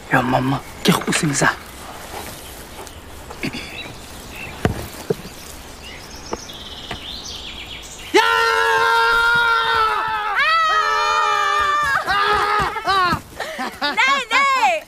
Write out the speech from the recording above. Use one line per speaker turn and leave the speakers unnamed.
让妈妈结好生噻。
奶奶。